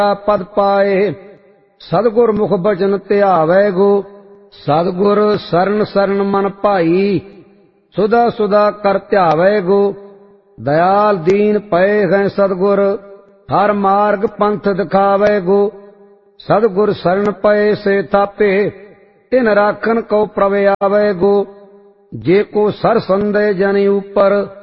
पद पाए। सतगुर मुख बचन ध्यावै गो, सतगुर शरण शरण मन भाई। सुधा सुधा कर ध्यावै गो, दयाल दीन पए हैं सतगुर। हर मार्ग पंथ दिखावै गो, सतगुर शरण पए से थापे। तिन राखन को प्रभ आवै गो, जे को सर संदेह जनि ऊपर।